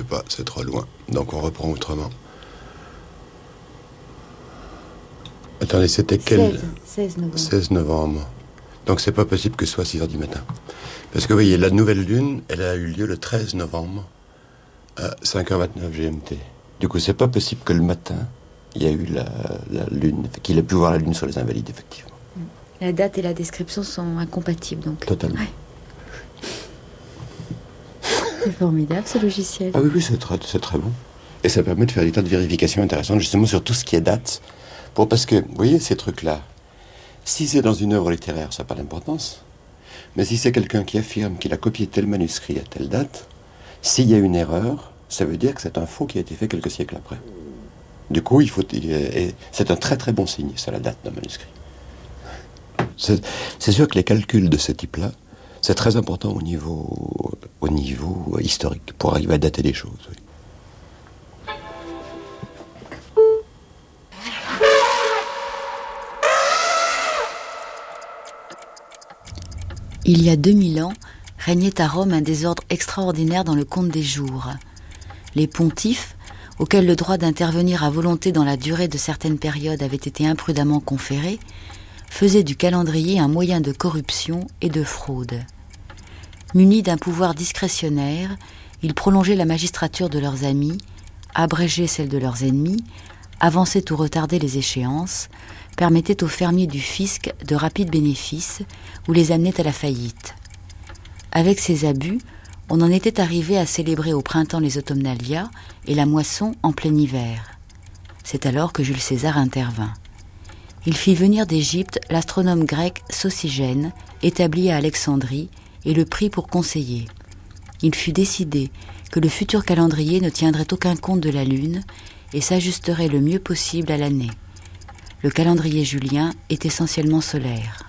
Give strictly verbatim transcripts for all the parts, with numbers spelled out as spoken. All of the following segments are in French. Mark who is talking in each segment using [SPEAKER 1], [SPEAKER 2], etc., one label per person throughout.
[SPEAKER 1] pas, c'est trop loin. Donc on reprend autrement. Attendez, c'était quel...
[SPEAKER 2] seize novembre.
[SPEAKER 1] seize novembre. Donc c'est pas possible que ce soit six heures du matin. Parce que vous voyez, la nouvelle lune, elle a eu lieu le treize novembre à cinq heures vingt-neuf G M T. Du coup, c'est pas possible que le matin, il y a eu la, la lune, qu'il ait pu voir la lune sur les Invalides, effectivement.
[SPEAKER 2] La date et la description sont incompatibles, donc.
[SPEAKER 1] Totalement.
[SPEAKER 2] Ouais. C'est formidable, ce logiciel.
[SPEAKER 1] Ah oui, oui, c'est très, c'est très bon. Et ça permet de faire des tas de vérifications intéressantes, justement, sur tout ce qui est date. Pour, parce que, vous voyez, ces trucs-là, si c'est dans une œuvre littéraire, ça n'a pas d'importance. Mais si c'est quelqu'un qui affirme qu'il a copié tel manuscrit à telle date, s'il y a une erreur, ça veut dire que c'est un faux qui a été fait quelques siècles après. Du coup, il faut, et c'est un très très bon signe, ça, la date d'un manuscrit. C'est, c'est sûr que les calculs de ce type-là, c'est très important au niveau, au niveau historique, pour arriver à dater des choses. Oui.
[SPEAKER 2] Il y a deux mille ans, régnait à Rome un désordre extraordinaire dans le compte des jours. Les pontifes, auxquels le droit d'intervenir à volonté dans la durée de certaines périodes avait été imprudemment conféré, faisaient du calendrier un moyen de corruption et de fraude. Munis d'un pouvoir discrétionnaire, ils prolongeaient la magistrature de leurs amis, abrégeaient celle de leurs ennemis, avançaient ou retardaient les échéances, permettaient aux fermiers du fisc de rapides bénéfices ou les amenaient à la faillite. Avec ces abus, on en était arrivé à célébrer au printemps les automnalia et la moisson en plein hiver. C'est alors que Jules César intervint. Il fit venir d'Égypte l'astronome grec Socygène, établi à Alexandrie, et le prit pour conseiller. Il fut décidé que le futur calendrier ne tiendrait aucun compte de la lune et s'ajusterait le mieux possible à l'année. Le calendrier julien est essentiellement solaire.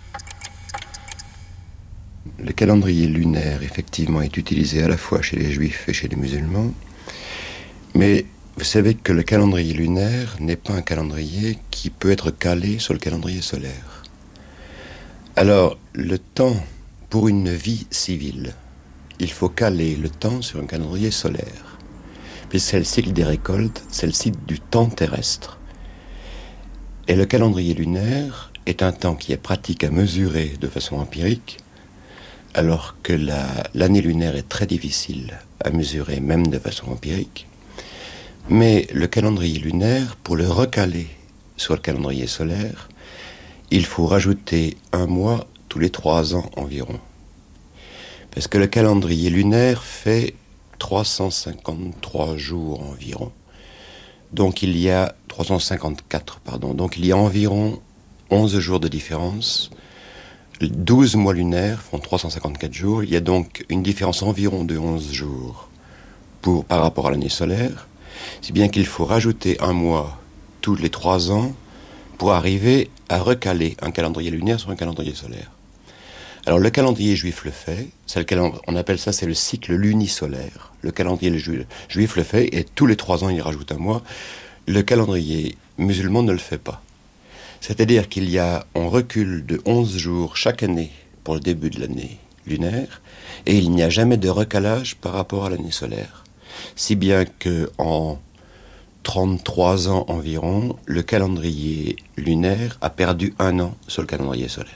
[SPEAKER 1] Le calendrier lunaire, effectivement, est utilisé à la fois chez les juifs et chez les musulmans. Mais vous savez que le calendrier lunaire n'est pas un calendrier qui peut être calé sur le calendrier solaire. Alors, le temps pour une vie civile, il faut caler le temps sur un calendrier solaire. Puis c'est le cycle des récoltes, c'est le cycle du temps terrestre. Et le calendrier lunaire est un temps qui est pratique à mesurer de façon empirique, alors que la, l'année lunaire est très difficile à mesurer, même de façon empirique. Mais le calendrier lunaire, pour le recaler sur le calendrier solaire, il faut rajouter un mois tous les trois ans environ. Parce que le calendrier lunaire fait trois cent cinquante-trois jours environ. Donc il y a trois cent cinquante-quatre, pardon. Donc il y a environ onze jours de différence. douze mois lunaires font trois cent cinquante-quatre jours. Il y a donc une différence environ de onze jours pour, par rapport à l'année solaire. Si bien qu'il faut rajouter un mois tous les trois ans pour arriver à recaler un calendrier lunaire sur un calendrier solaire. Alors le calendrier juif le fait, c'est le calend- on appelle ça c'est le cycle lunisolaire. Le calendrier ju- juif le fait et tous les trois ans il rajoute un mois. Le calendrier musulman ne le fait pas. C'est-à-dire qu'il y a, on recule de onze jours chaque année pour le début de l'année lunaire et il n'y a jamais de recalage par rapport à l'année solaire. Si bien que en trente-trois ans environ, le calendrier lunaire a perdu un an sur le calendrier solaire.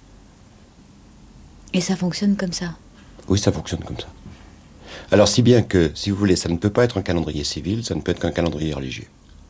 [SPEAKER 2] Et ça fonctionne comme ça?
[SPEAKER 1] Oui, ça fonctionne comme ça. Alors, si bien que, si vous voulez, ça ne peut pas être un calendrier civil, ça ne peut être qu'un calendrier religieux.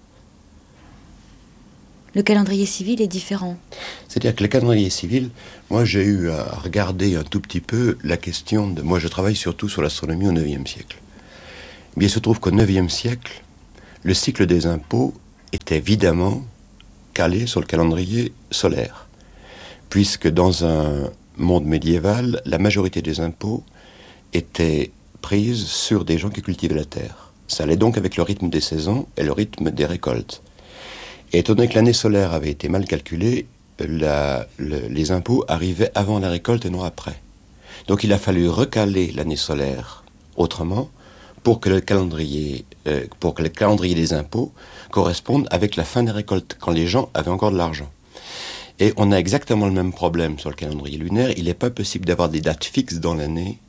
[SPEAKER 2] Le calendrier civil est différent.
[SPEAKER 1] C'est-à-dire que le calendrier civil, moi j'ai eu à regarder un tout petit peu la question de... Moi je travaille surtout sur l'astronomie au neuvième siècle. Mais il se trouve qu'au neuvième siècle, le cycle des impôts était évidemment calé sur le calendrier solaire. Puisque dans un monde médiéval, la majorité des impôts étaient prises sur des gens qui cultivaient la terre. Ça allait donc avec le rythme des saisons et le rythme des récoltes. Et étant donné que l'année solaire avait été mal calculée, la, le, les impôts arrivaient avant la récolte et non après. Donc il a fallu recaler l'année solaire autrement pour que le calendrier, euh, pour que le calendrier des impôts corresponde avec la fin des récoltes, quand les gens avaient encore de l'argent. Et on a exactement le même problème sur le calendrier lunaire. Il n'est pas possible d'avoir des dates fixes dans l'année,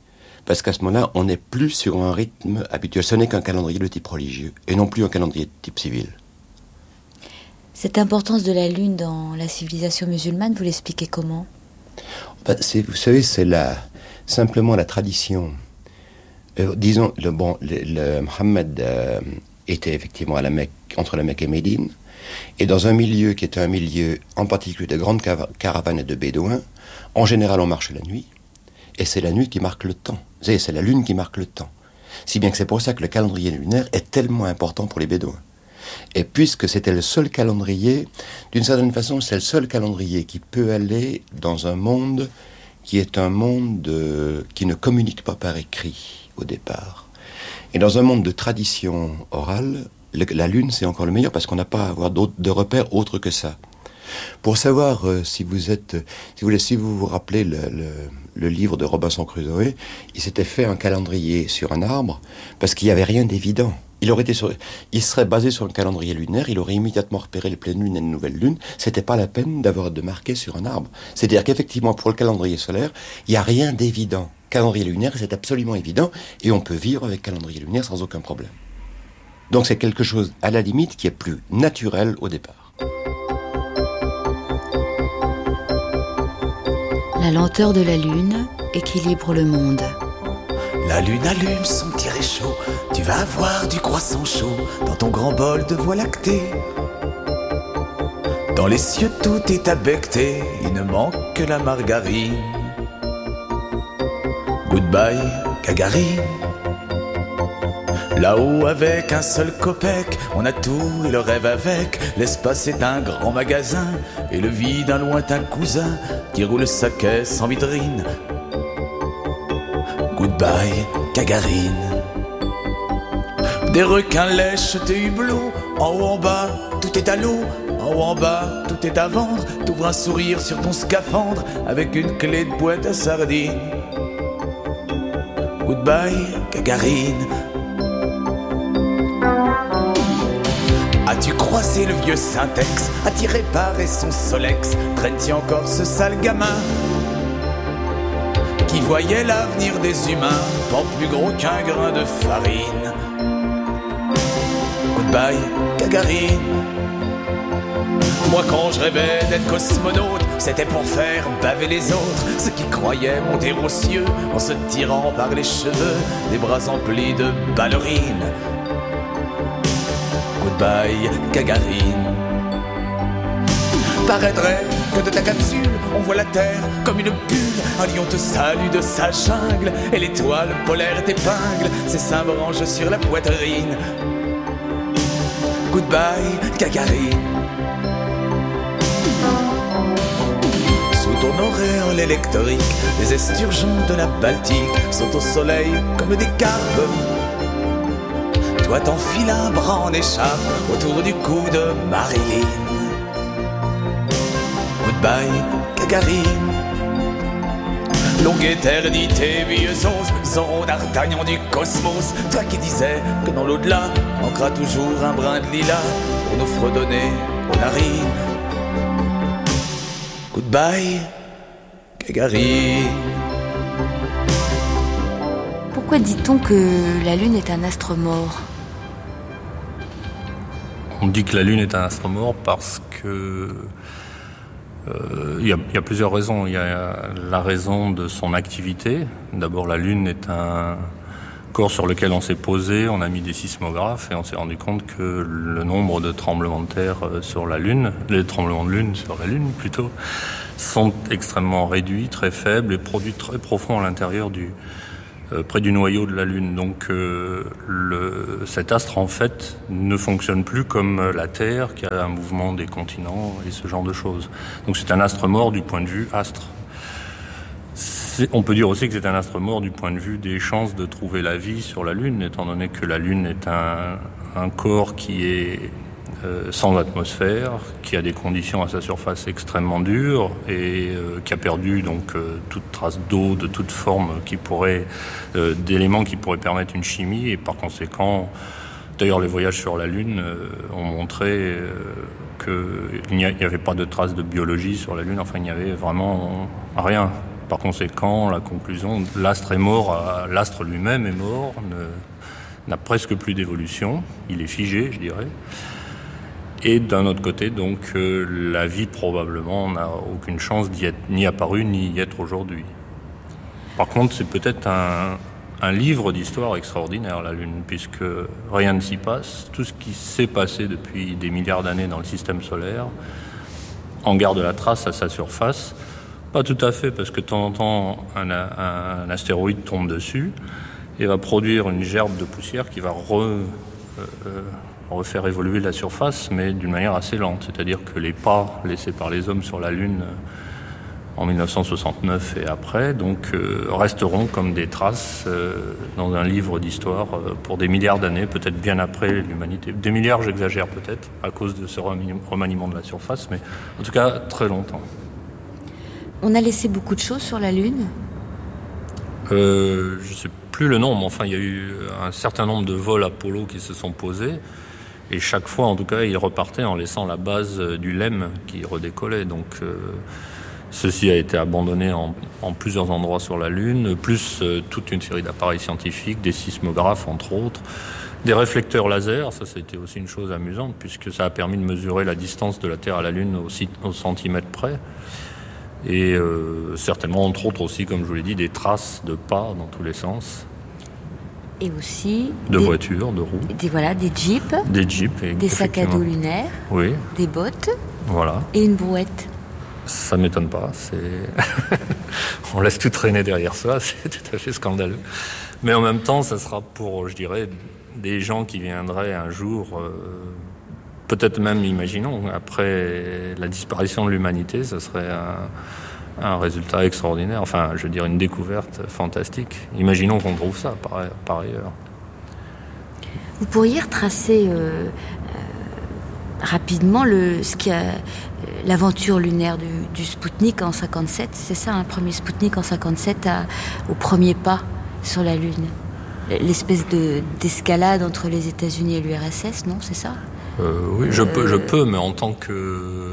[SPEAKER 1] parce qu'à ce moment-là, on n'est plus sur un rythme habituel. Ce n'est qu'un calendrier de type religieux, et non plus un calendrier de type civil.
[SPEAKER 2] Cette importance de la Lune dans la civilisation musulmane, vous l'expliquez comment ?
[SPEAKER 1] Ben, c'est, vous savez, c'est la, simplement la tradition. Euh, disons, le, bon, le, le Mohammed euh, était effectivement à la Mecque, entre la Mecque et Médine, et dans un milieu qui était un milieu, en particulier de grandes caravanes et de bédouins, en général on marche la nuit, et c'est la nuit qui marque le temps. Vous savez, c'est la Lune qui marque le temps. Si bien que c'est pour ça que le calendrier lunaire est tellement important pour les bédouins. Et puisque c'était le seul calendrier, d'une certaine façon, c'est le seul calendrier qui peut aller dans un monde qui est un monde de, qui ne communique pas par écrit au départ. Et dans un monde de tradition orale, le, la Lune, c'est encore le meilleur parce qu'on n'a pas à avoir d'autres, de repères autres que ça. Pour savoir euh, si vous êtes, si vous voulez, si vous vous rappelez le, le, le livre de Robinson Crusoe, il s'était fait un calendrier sur un arbre parce qu'il n'y avait rien d'évident. Il aurait été sur, il serait basé sur un calendrier lunaire, il aurait immédiatement repéré les pleines lunes et les nouvelles lunes. C'était pas la peine d'avoir de marquer sur un arbre. C'est-à-dire qu'effectivement, pour le calendrier solaire, il n'y a rien d'évident. Calendrier lunaire, c'est absolument évident, et on peut vivre avec calendrier lunaire sans aucun problème. Donc c'est quelque chose, à la limite, qui est plus naturel au départ.
[SPEAKER 2] La lenteur de la Lune équilibre le monde.
[SPEAKER 3] La Lune allume son petit réchaud, tu vas avoir du croissant chaud dans ton grand bol de voie lactée. Dans les cieux tout est abecté, il ne manque que la margarine. Goodbye, Gagarine. Là-haut avec un seul copec, on a tout et le rêve avec. L'espace est un grand magasin et le vide un lointain cousin qui roule sa caisse en vitrine. Goodbye, Gagarine. Des requins lèchent tes hublots, en haut en bas, tout est à l'eau. En haut en bas, tout est à vendre. T'ouvres un sourire sur ton scaphandre avec une clé de boîte à sardines. Goodbye, Gagarine. As-tu croisé le vieux Syntex, a-t-il réparé son Solex? Traîne-t-il encore ce sale gamin qui voyait l'avenir des humains, pas plus gros qu'un grain de farine? Goodbye, Gagarine. Moi quand je rêvais d'être cosmonaute, c'était pour faire baver les autres, ceux qui croyaient monter aux cieux en se tirant par les cheveux, les bras emplis de ballerines. Goodbye, Gagarine. Paraîtrait que de ta capsule, on voit la terre comme une bulle. Un lion te salue de sa jungle et l'étoile polaire t'épingle ses seins branches sur la poitrine. Goodbye, Gagarine. Sous ton auréole électrique, les esturgeons de la Baltique sont au soleil comme des carpes. Toi t'enfiles un bras en écharpe autour du cou de Marilyn. Goodbye, Gagarine. Longue éternité, vieux os, Zoron d'Artagnan du cosmos. Toi qui disais que dans l'au-delà, manquera toujours un brin de lilas pour nous fredonner aux narines. Goodbye, Gagarine.
[SPEAKER 2] Pourquoi dit-on que la Lune est un astre mort ?
[SPEAKER 4] On dit que la Lune est un astre mort parce que euh, il y a, il y a plusieurs raisons. Il y a la raison de son activité. D'abord, la Lune est un corps sur lequel on s'est posé, on a mis des sismographes et on s'est rendu compte que le nombre de tremblements de terre sur la Lune, les tremblements de Lune sur la Lune plutôt, sont extrêmement réduits, très faibles et produits très profonds à l'intérieur du Euh, près du noyau de la Lune. Donc euh, le, cet astre en fait ne fonctionne plus comme la Terre qui a un mouvement des continents et ce genre de choses. Donc c'est un astre mort du point de vue astre. C'est, on peut dire aussi que c'est un astre mort du point de vue des chances de trouver la vie sur la Lune, étant donné que la Lune est un, un corps qui est euh, sans atmosphère, qui a des conditions à sa surface extrêmement dures et euh, qui a perdu donc euh, toute trace d'eau, de toute forme qui pourrait, euh, d'éléments qui pourraient permettre une chimie, et par conséquent, d'ailleurs les voyages sur la Lune euh, ont montré euh, qu'il n'y avait pas de traces de biologie sur la Lune, enfin il n'y avait vraiment rien. par conséquent, la conclusion, l'astre est mort, l'astre lui-même est mort, ne, n'a presque plus d'évolution, il est figé, je dirais. Et d'un autre côté, donc, euh, la vie probablement n'a aucune chance d'y être ni apparue ni y être aujourd'hui. Par contre, c'est peut-être un, un livre d'histoire extraordinaire, la Lune, puisque rien ne s'y passe. Tout ce qui s'est passé depuis des milliards d'années dans le système solaire en garde la trace à sa surface. Pas tout à fait, parce que de temps en temps, un, un, un astéroïde tombe dessus et va produire une gerbe de poussière qui va re, euh, refaire évoluer la surface, mais d'une manière assez lente. C'est-à-dire que les pas laissés par les hommes sur la Lune en mille neuf cent soixante-neuf et après, donc, euh, resteront comme des traces euh, dans un livre d'histoire euh, pour des milliards d'années, peut-être bien après l'humanité. Des milliards, j'exagère peut-être, à cause de ce remaniement de la surface, mais en tout cas, très longtemps.
[SPEAKER 2] On a laissé beaucoup de choses sur la Lune ?
[SPEAKER 4] euh, Je ne sais plus le nombre, mais enfin, il y a eu un certain nombre de vols Apollo qui se sont posés, et chaque fois, en tout cas, ils repartaient en laissant la base du L E M qui redécollait, donc... Euh, Ceci a été abandonné en, en plusieurs endroits sur la Lune, plus euh, toute une série d'appareils scientifiques, des sismographes entre autres, des réflecteurs laser, ça c'était aussi une chose amusante puisque ça a permis de mesurer la distance de la Terre à la Lune au, au centimètre près. Et euh, certainement entre autres aussi, comme je vous l'ai dit, des traces de pas dans tous les sens.
[SPEAKER 2] Et aussi...
[SPEAKER 4] De
[SPEAKER 2] des,
[SPEAKER 4] voitures, de roues.
[SPEAKER 2] Des, voilà, des jeeps.
[SPEAKER 4] Des jeeps.
[SPEAKER 2] Des sacs à dos lunaires.
[SPEAKER 4] Oui.
[SPEAKER 2] Des bottes.
[SPEAKER 4] Voilà.
[SPEAKER 2] Et une brouette.
[SPEAKER 4] Ça ne m'étonne pas, c'est... on laisse tout traîner derrière ça, c'est tout à fait scandaleux. Mais en même temps, ça sera pour, je dirais, des gens qui viendraient un jour, euh, peut-être même, imaginons, après la disparition de l'humanité, ça serait un, un résultat extraordinaire, enfin, je veux dire, une découverte fantastique. Imaginons qu'on trouve ça, par, par ailleurs.
[SPEAKER 2] Vous pourriez retracer euh, euh, rapidement le, ce qui a... l'aventure lunaire du, du Spoutnik en cinquante-sept, c'est ça, un premier Spoutnik en cinquante-sept à, au premier pas sur la Lune. L'espèce de, d'escalade entre les États-Unis et l'U R S S, non, c'est ça ?
[SPEAKER 4] euh, Oui, je, euh... peux, je peux, mais en tant que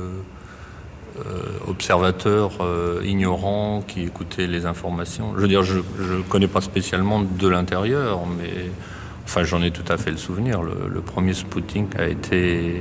[SPEAKER 4] euh, observateur euh, ignorant qui écoutait les informations, je veux dire, je ne connais pas spécialement de l'intérieur, mais enfin, j'en ai tout à fait le souvenir. Le, le premier Spoutnik a été...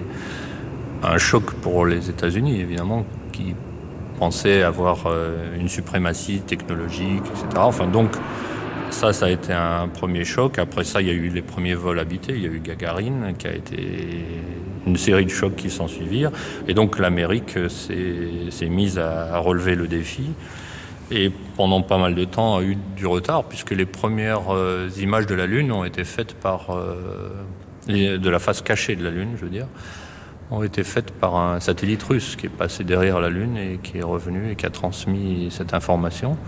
[SPEAKER 4] un choc pour les États-Unis, évidemment, qui pensaient avoir euh, une suprématie technologique, et cetera. Enfin, donc, ça, ça a été un premier choc. Après ça, il y a eu les premiers vols habités. Il y a eu Gagarine, qui a été une série de chocs qui s'en suivirent. Et donc, l'Amérique s'est, s'est mise à, à relever le défi. Et pendant pas mal de temps, a eu du retard, puisque les premières euh, images de la Lune ont été faites par... Euh, les, de la face cachée de la Lune, je veux dire, ont été faites par un satellite russe qui est passé derrière la Lune et qui est revenu et qui a transmis cette information.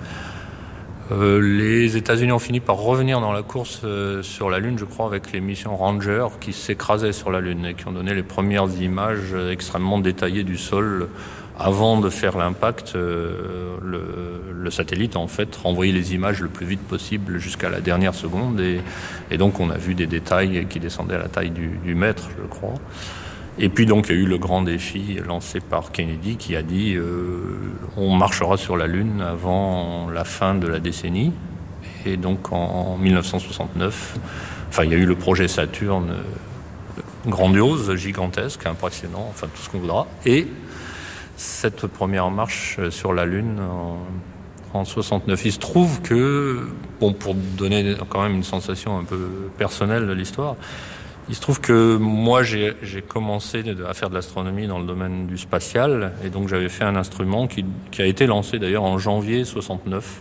[SPEAKER 4] Euh, les États-Unis ont fini par revenir dans la course euh, sur la Lune, je crois, avec les missions Ranger qui s'écrasaient sur la Lune et qui ont donné les premières images extrêmement détaillées du sol. Avant de faire l'impact, euh, le, le satellite a en fait renvoyé les images le plus vite possible jusqu'à la dernière seconde et, et donc on a vu des détails qui descendaient à la taille du, du mètre, je crois. Et puis donc il y a eu le grand défi lancé par Kennedy qui a dit euh, on marchera sur la Lune avant la fin de la décennie. Et donc en mille neuf cent soixante-neuf, enfin il y a eu le projet Saturne euh, grandiose, gigantesque, impressionnant, enfin tout ce qu'on voudra. Et cette première marche sur la Lune en, en soixante-neuf. Il se trouve que, bon, pour donner quand même une sensation un peu personnelle de l'histoire, il se trouve que moi, j'ai, j'ai commencé à faire de l'astronomie dans le domaine du spatial, et donc j'avais fait un instrument qui, qui a été lancé d'ailleurs en janvier soixante-neuf.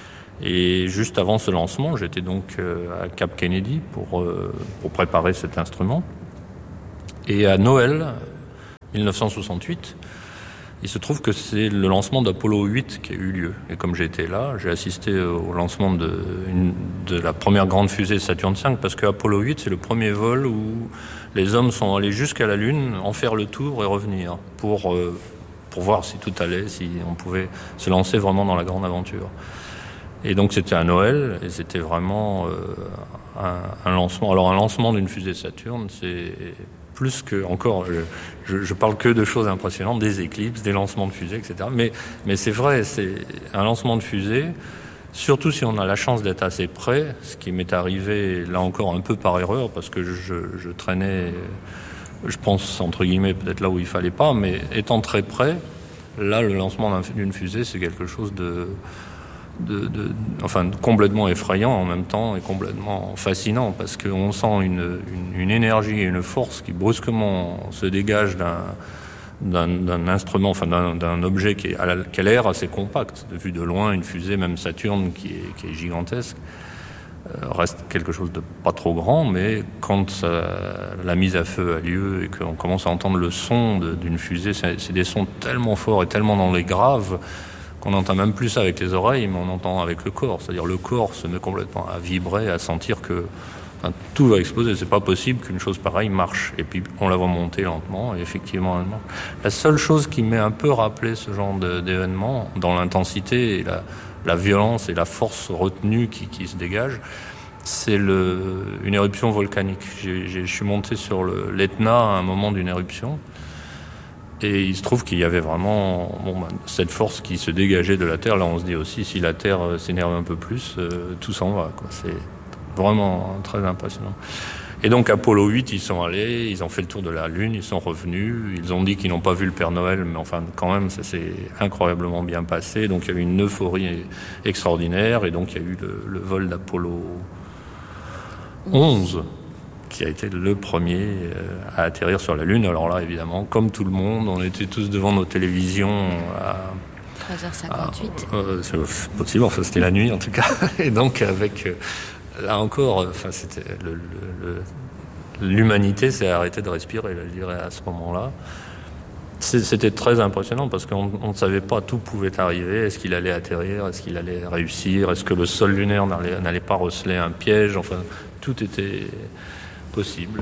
[SPEAKER 4] Et juste avant ce lancement, j'étais donc à Cap Kennedy pour, pour préparer cet instrument. Et à Noël mille neuf cent soixante-huit, il se trouve que c'est le lancement d'Apollo huit qui a eu lieu. Et comme j'étais là, j'ai assisté au lancement de, une, de la première grande fusée Saturne cinq, parce que Apollo huit, c'est le premier vol où les hommes sont allés jusqu'à la Lune, en faire le tour et revenir, pour, euh, pour voir si tout allait, si on pouvait se lancer vraiment dans la grande aventure. Et donc c'était à Noël, et c'était vraiment euh, un, un lancement. Alors un lancement d'une fusée Saturne, c'est plus que, encore, je, je parle que de choses impressionnantes, des éclipses, des lancements de fusées, et cetera. Mais, mais c'est vrai, c'est un lancement de fusée, surtout si on a la chance d'être assez près, ce qui m'est arrivé, là encore, un peu par erreur, parce que je, je traînais, je pense, entre guillemets, peut-être là où il fallait pas, mais étant très près, là, le lancement d'une fusée, c'est quelque chose de... De, de, enfin, complètement effrayant en même temps et complètement fascinant parce qu'on sent une, une, une énergie et une force qui brusquement se dégage d'un, d'un, d'un instrument, enfin d'un, d'un objet qui, est à la, qui a l'air assez compact. De vue de loin, une fusée, même Saturne, qui est, qui est gigantesque, euh, reste quelque chose de pas trop grand, mais quand ça, la mise à feu a lieu et qu'on commence à entendre le son de, d'une fusée, c'est, c'est des sons tellement forts et tellement dans les graves qu'on n'entend même plus ça avec les oreilles, mais on entend avec le corps. C'est-à-dire le corps se met complètement à vibrer, à sentir que enfin, tout va exploser. C'est pas possible qu'une chose pareille marche. Et puis on la voit monter lentement, et effectivement, elle marche. La seule chose qui m'est un peu rappelé ce genre de, d'événement, dans l'intensité et la, la violence et la force retenue qui, qui se dégage, c'est le, une éruption volcanique. J'ai, j'ai, je suis monté sur le, l'Etna à un moment d'une éruption. Et il se trouve qu'il y avait vraiment bon, cette force qui se dégageait de la Terre. Là, on se dit aussi, si la Terre s'énerve un peu plus, euh, tout s'en va, quoi. C'est vraiment très impressionnant. Et donc, Apollo huit, ils sont allés, ils ont fait le tour de la Lune, ils sont revenus. Ils ont dit qu'ils n'ont pas vu le Père Noël, mais enfin, quand même, ça s'est incroyablement bien passé. Donc, il y a eu une euphorie extraordinaire. Et donc, il y a eu le, le vol d'Apollo onze. Qui a été le premier à atterrir sur la Lune. Alors là, évidemment, comme tout le monde, on était tous devant nos télévisions à...
[SPEAKER 2] trois heures cinquante-huit.
[SPEAKER 4] À, euh, c'est possible, enfin c'était la nuit en tout cas. Et donc avec, là encore, enfin c'était le, le, le, l'humanité s'est arrêtée de respirer, je dirais, à ce moment-là. C'était très impressionnant parce qu'on ne savait pas, tout pouvait arriver. Est-ce qu'il allait atterrir? Est-ce qu'il allait réussir? Est-ce que le sol lunaire n'allait, n'allait pas receler un piège? Enfin, tout était possible.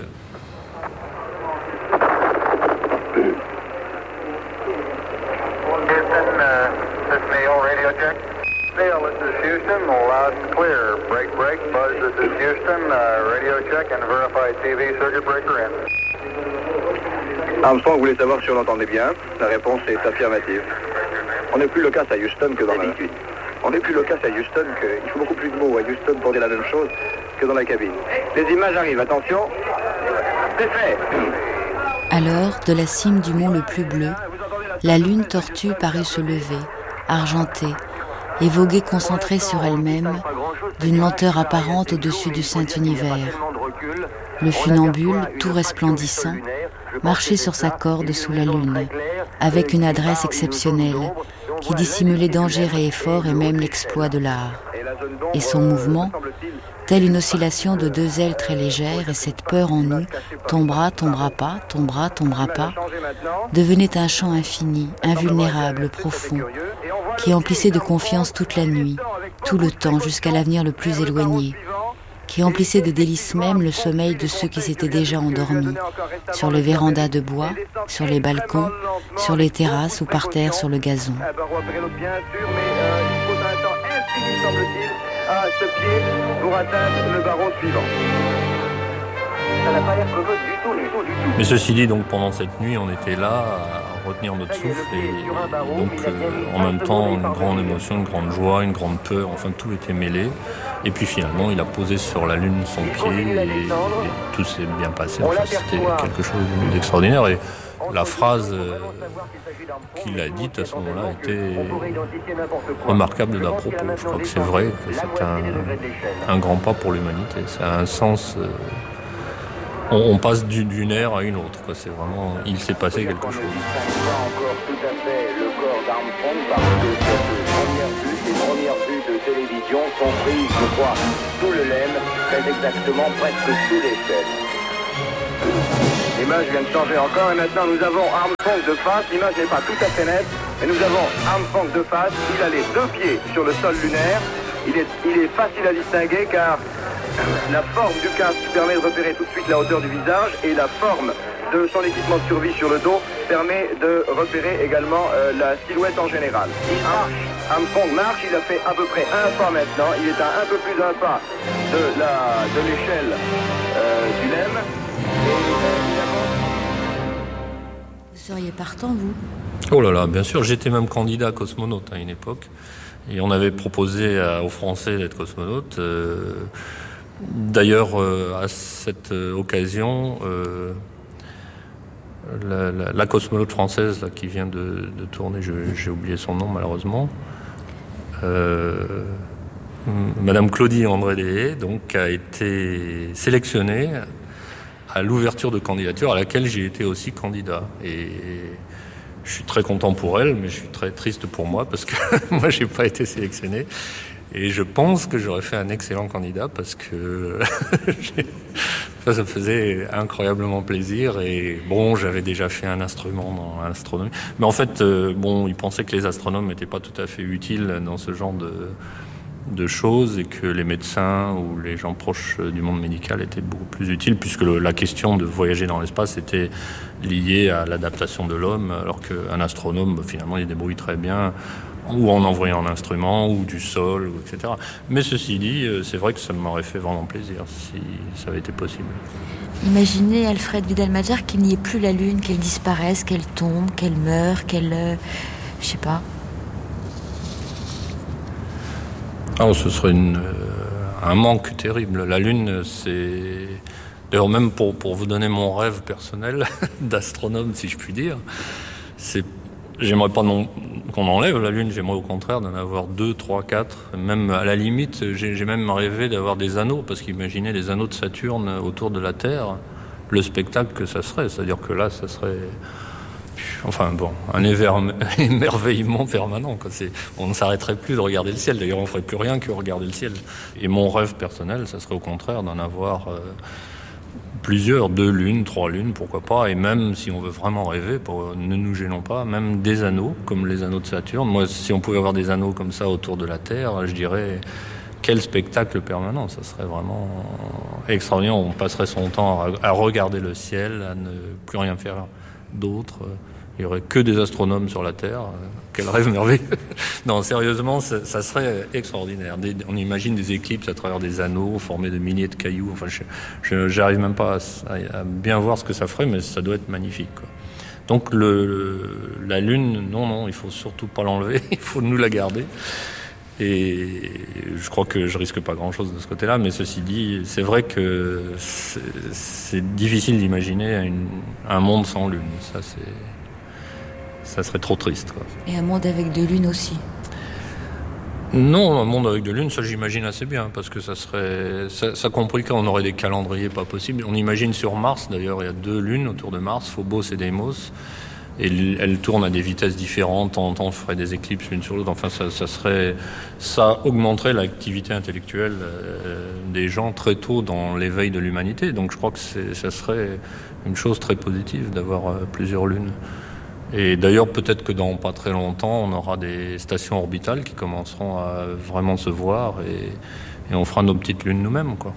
[SPEAKER 5] Houston, uh, this is Neil, radio check. Neil, this is Houston, loud and clear. Break, break, Buzz, this is Houston, uh, radio check and verified T V circuit breaker in.
[SPEAKER 6] Armstrong voulait savoir si on l'entendait bien. La réponse est affirmative. On n'est plus loquace à Houston que dans d'habitude. On n'est plus loquace à Houston que... Il faut beaucoup plus de mots à Houston pour dire la même chose que dans la cabine. Les images arrivent, attention. C'est fait.
[SPEAKER 2] Alors, de la cime du mont le plus bleu, la lune tortue parut se lever, argentée, et voguer concentrée sur elle-même, d'une lenteur apparente au-dessus du saint univers. Le funambule, tout resplendissant, marchait sur sa corde sous la lune, avec une adresse exceptionnelle, qui dissimulait danger et effort et même l'exploit de l'art. Et son mouvement, telle une oscillation de deux ailes très légères, et cette peur en nous, tombera, tombera pas, tombera, tombera pas, devenait un chant infini, invulnérable, profond, qui emplissait de confiance toute la nuit, tout le temps, jusqu'à l'avenir le plus éloigné, qui emplissait de délices même le sommeil de ceux qui s'étaient déjà endormis, sur les vérandas de bois, sur les balcons, sur les terrasses ou par terre sur le gazon.
[SPEAKER 6] À ce pied pour atteindre le barreau suivant. Ça n'a pas l'air commode du tout, du tout, du tout.
[SPEAKER 4] Mais ceci dit, donc pendant cette nuit, on était là à retenir notre souffle et, et donc euh, en même temps une grande émotion, une grande joie, une grande peur, enfin tout était mêlé. Et puis finalement, il a posé sur la lune son pied et, et tout s'est bien passé. Enfin, c'était quelque chose d'extraordinaire. Et la phrase euh, qu'il a dite à ce moment-là était remarquable d'à propos. Je crois que c'est vrai que c'est un, un grand pas pour l'humanité. Ça a un sens. Euh, on, on passe d'une, d'une ère à une autre. Quoi. C'est vraiment, il s'est passé quelque chose.
[SPEAKER 6] Encore tout à fait le corps d'Armstrong parce que cette première vue, ces premières vues de télévision sont prises, je crois, sous le lemme, très exactement, presque sous l'échelle. L'image vient de changer encore et maintenant nous avons Armstrong de face. L'image n'est pas tout à fait nette, mais nous avons Armstrong de face. Il a les deux pieds sur le sol lunaire. Il est, il est facile à distinguer car la forme du casque permet de repérer tout de suite la hauteur du visage et la forme de son équipement de survie sur le dos permet de repérer également euh, la silhouette en général. Il marche. Armstrong marche, il a fait à peu près un pas maintenant. Il est à un peu plus d'un pas de, la, de l'échelle euh, du lemme. Et évidemment,
[SPEAKER 2] seriez partant, vous ?
[SPEAKER 4] Oh là là, bien sûr, j'étais même candidat cosmonaute à une époque. Et on avait proposé à, aux Français d'être cosmonautes. Euh, d'ailleurs, euh, à cette euh, occasion, euh, la, la, la cosmonaute française là, qui vient de, de tourner, je, j'ai oublié son nom malheureusement, euh, Madame Claudie André-Deshaies, donc, a été sélectionnée à l'ouverture de candidature à laquelle j'ai été aussi candidat. Et je suis très content pour elle, mais je suis très triste pour moi parce que moi, j'ai pas été sélectionné. Et je pense que j'aurais fait un excellent candidat parce que ça me faisait incroyablement plaisir. Et bon, j'avais déjà fait un instrument dans l'astronomie. Mais en fait, euh, bon, ils pensaient que les astronomes n'étaient pas tout à fait utiles dans ce genre de, de choses et que les médecins ou les gens proches du monde médical étaient beaucoup plus utiles puisque le, la question de voyager dans l'espace était liée à l'adaptation de l'homme, alors qu'un astronome, finalement, il débrouille très bien ou en envoyant un instrument, ou du sol, et cetera. Mais ceci dit, c'est vrai que ça m'aurait fait vraiment plaisir si ça avait été possible.
[SPEAKER 2] Imaginez, Alfred Widal-Majer, qu'il n'y ait plus la Lune, qu'elle disparaisse, qu'elle tombe, qu'elle meure, qu'elle... Euh, je sais pas.
[SPEAKER 4] Oh, ce serait une, euh, un manque terrible. La Lune, c'est... D'ailleurs, même pour, pour vous donner mon rêve personnel d'astronome, si je puis dire, c'est... J'aimerais pas non, qu'on enlève la Lune, j'aimerais au contraire d'en avoir deux, trois, quatre. Même à la limite, j'ai, j'ai même rêvé d'avoir des anneaux, parce qu'imaginez les anneaux de Saturne autour de la Terre, le spectacle que ça serait. C'est-à-dire que là, ça serait... Enfin bon, un émerveillement permanent, quoi. C'est, on ne s'arrêterait plus de regarder le ciel. D'ailleurs, on ne ferait plus rien que regarder le ciel. Et mon rêve personnel, ça serait au contraire d'en avoir... Euh, plusieurs, deux lunes, trois lunes, pourquoi pas, et même si on veut vraiment rêver, pour, ne nous gênons pas, même des anneaux, comme les anneaux de Saturne. Moi, si on pouvait avoir des anneaux comme ça autour de la Terre, je dirais, quel spectacle permanent, ça serait vraiment extraordinaire. On passerait son temps à, à regarder le ciel, à ne plus rien faire d'autre. Il n'y aurait que des astronomes sur la Terre. Quel rêve merveilleux. Non, sérieusement, ça, ça serait extraordinaire. Des, on imagine des éclipses à travers des anneaux formés de milliers de cailloux. Enfin, je n'arrive même pas à, à bien voir ce que ça ferait, mais ça doit être magnifique, quoi. Donc, le, le, la Lune, non, non, il faut surtout pas l'enlever. Il faut nous la garder. Et je crois que je risque pas grand-chose de ce côté-là, mais ceci dit, c'est vrai que c'est, c'est difficile d'imaginer une, un monde sans Lune. Ça, c'est... Ça serait trop triste, quoi.
[SPEAKER 2] Et un monde avec deux lunes aussi?
[SPEAKER 4] Non, un monde avec deux lunes, ça j'imagine assez bien, parce que ça serait... Ça, ça compliquerait, on aurait des calendriers pas possibles. On imagine sur Mars, d'ailleurs, il y a deux lunes autour de Mars, Phobos et Deimos, et elles tournent à des vitesses différentes, de temps en temps on ferait des éclipses l'une sur l'autre. Enfin, ça, ça serait... Ça augmenterait l'activité intellectuelle euh, des gens très tôt dans l'éveil de l'humanité. Donc je crois que c'est, ça serait une chose très positive d'avoir euh, plusieurs lunes. Et d'ailleurs, peut-être que dans pas très longtemps, on aura des stations orbitales qui commenceront à vraiment se voir et, et on fera nos petites lunes nous-mêmes, quoi.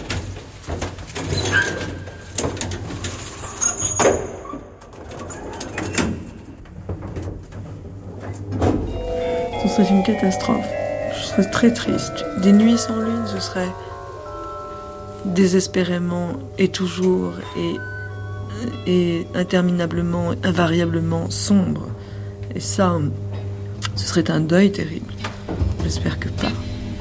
[SPEAKER 7] Ce serait une catastrophe. Je serais très triste. Des nuits sans lune, ce serait désespérément et toujours et... et interminablement, invariablement sombre. Et ça, ce serait un deuil terrible. J'espère que pas.